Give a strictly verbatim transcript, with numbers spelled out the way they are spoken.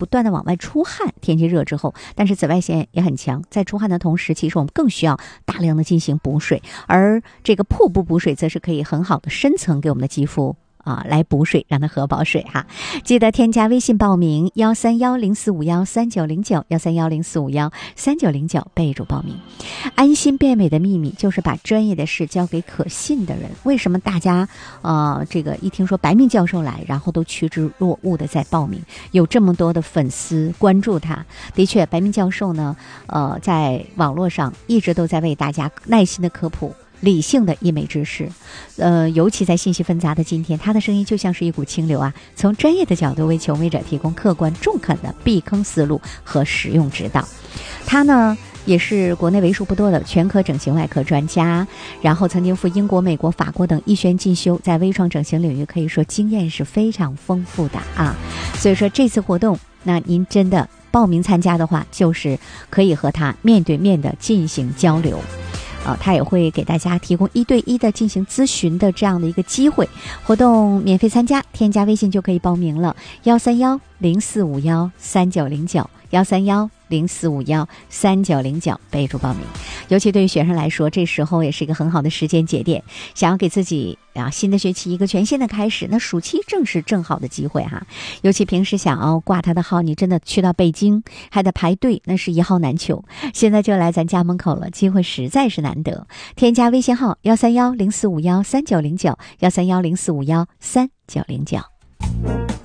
不断的往外出汗，天气热之后，但是紫外线也很强，在出汗的同时，其实我们更需要大量的进行补水，而这个瀑布补水则是可以很好的深层给我们的肌肤啊，来补水，让它喝饱水哈。记得添加微信报名幺三幺零四五幺三九零九幺三幺零四五幺三九零九，备注报名。安心变美的秘密就是把专业的事交给可信的人。为什么大家呃这个一听说白明教授来，然后都趋之若鹜的在报名，有这么多的粉丝关注他？的确，白明教授呢，呃，在网络上一直都在为大家耐心的科普理性的医美知识，呃，尤其在信息纷杂的今天，他的声音就像是一股清流啊，从专业的角度为求美者提供客观中肯的避坑思路和实用指导。他呢也是国内为数不多的全科整形外科专家，然后曾经赴英国、美国、法国等医学院进修，在微创整形领域可以说经验是非常丰富的啊。所以说这次活动，那您真的报名参加的话，就是可以和他面对面的进行交流。啊，他也会给大家提供一对一的进行咨询的这样的一个机会，活动免费参加，添加微信就可以报名了，幺三幺零四五幺三九零九，幺三幺零四五幺三九零九，备注报名。尤其对于学生来说，这时候也是一个很好的时间节点，想要给自己啊新的学期一个全新的开始，那暑期正是正好的机会哈。尤其平时想要挂他的号，你真的去到北京还得排队，那是一号难求。现在就来咱家门口了，机会实在是难得。添加微信号幺三幺零四五幺三九零九，幺三幺零四五幺三九零九。